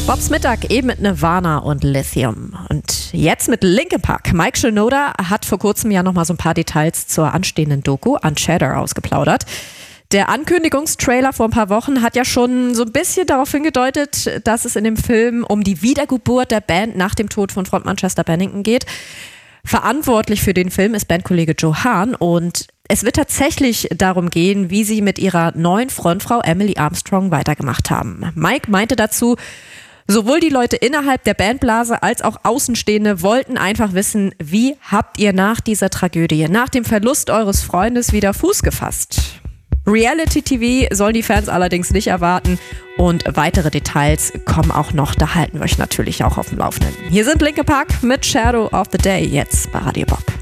Bobs Mittag eben mit Nirvana und Lithium. Und jetzt mit Linkin Park. Mike Shinoda hat vor kurzem ja nochmal so ein paar Details zur anstehenden Doku Unchatter ausgeplaudert. Der Ankündigungstrailer vor ein paar Wochen hat ja schon so ein bisschen darauf hingedeutet, dass es in dem Film um die Wiedergeburt der Band nach dem Tod von Frontmann Chester Bennington geht. Verantwortlich für den Film ist Bandkollege Joe Hahn und es wird tatsächlich darum gehen, wie sie mit ihrer neuen Frontfrau Emily Armstrong weitergemacht haben. Mike meinte dazu, sowohl die Leute innerhalb der Bandblase als auch Außenstehende wollten einfach wissen, wie habt ihr nach dieser Tragödie, nach dem Verlust eures Freundes wieder Fuß gefasst? Reality-TV sollen die Fans allerdings nicht erwarten und weitere Details kommen auch noch, da halten wir euch natürlich auch auf dem Laufenden. Hier sind Linkin Park mit Shadow of the Day, jetzt bei Radio Bob.